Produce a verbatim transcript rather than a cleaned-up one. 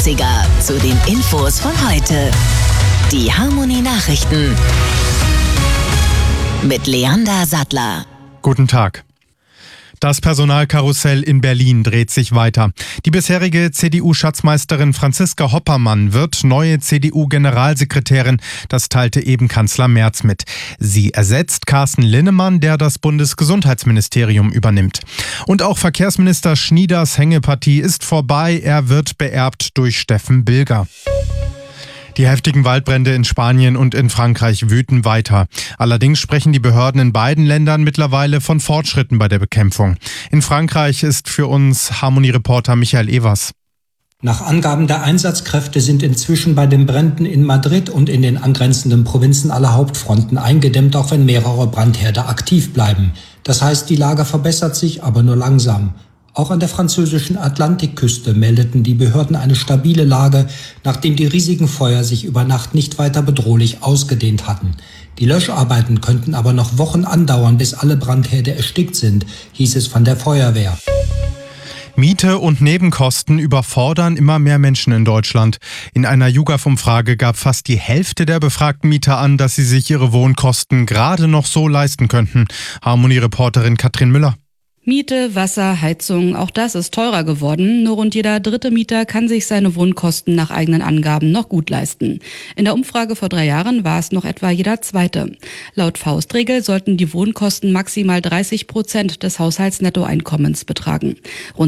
dreißiger zu den Infos von heute. Die Harmonie Nachrichten mit Leander Sattler. Guten Tag. Das Personalkarussell in Berlin dreht sich weiter. Die bisherige C D U-Schatzmeisterin Franziska Hoppermann wird neue C D U-Generalsekretärin. Das teilte eben Kanzler Merz mit. Sie ersetzt Carsten Linnemann, der das Bundesgesundheitsministerium übernimmt. Und auch Verkehrsminister Schnieders Hängepartie ist vorbei. Er wird beerbt durch Steffen Bilger. Die heftigen Waldbrände in Spanien und in Frankreich wüten weiter. Allerdings sprechen die Behörden in beiden Ländern mittlerweile von Fortschritten bei der Bekämpfung. In Frankreich ist für uns Harmonie-Reporter Michael Evers. Nach Angaben der Einsatzkräfte sind inzwischen bei den Bränden in Madrid und in den angrenzenden Provinzen alle Hauptfronten eingedämmt, auch wenn mehrere Brandherde aktiv bleiben. Das heißt, die Lage verbessert sich, aber nur langsam. Auch an der französischen Atlantikküste meldeten die Behörden eine stabile Lage, nachdem die riesigen Feuer sich über Nacht nicht weiter bedrohlich ausgedehnt hatten. Die Löscharbeiten könnten aber noch Wochen andauern, bis alle Brandherde erstickt sind, hieß es von der Feuerwehr. Miete und Nebenkosten überfordern immer mehr Menschen in Deutschland. In einer YouGov-Umfrage gab fast die Hälfte der befragten Mieter an, dass sie sich ihre Wohnkosten gerade noch so leisten könnten. Harmonie-Reporterin Katrin Müller. Miete, Wasser, Heizung, auch das ist teurer geworden. Nur rund jeder dritte Mieter kann sich seine Wohnkosten nach eigenen Angaben noch gut leisten. In der Umfrage vor drei Jahren war es noch etwa jeder zweite. Laut Faustregel sollten die Wohnkosten maximal dreißig Prozent des Haushaltsnettoeinkommens betragen. Rund